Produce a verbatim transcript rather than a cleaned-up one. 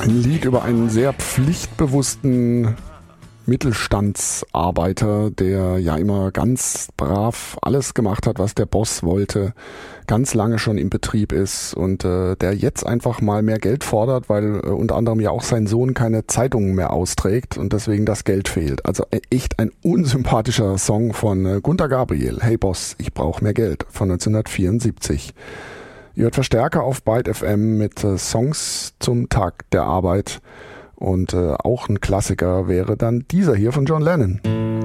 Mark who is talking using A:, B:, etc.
A: Ein Lied über einen sehr pflichtbewussten Mittelstandsarbeiter, der ja immer ganz brav alles gemacht hat, was der Boss wollte, ganz lange schon im Betrieb ist und äh, der jetzt einfach mal mehr Geld fordert, weil äh, unter anderem ja auch sein Sohn keine Zeitungen mehr austrägt und deswegen das Geld fehlt. Also äh, echt ein unsympathischer Song von äh, Gunter Gabriel. Hey Boss, ich brauche mehr Geld von neunzehnhundertvierundsiebzig. Ihr hört Verstärker auf Byte F M mit äh, Songs zum Tag der Arbeit. Und äh, auch ein Klassiker wäre dann dieser hier von John Lennon.